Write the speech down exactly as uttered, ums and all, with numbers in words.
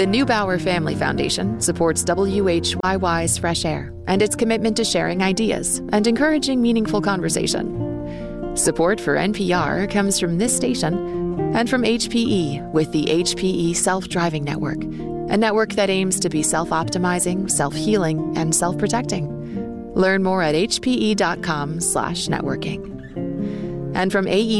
The Neubauer Family Foundation supports W H Y Y's Fresh Air and its commitment to sharing ideas and encouraging meaningful conversation. Support for N P R comes from this station and from H P E with the H P E Self-Driving Network, a network that aims to be self-optimizing, self-healing, and self-protecting. Learn more at hpe.com slash networking. And from A E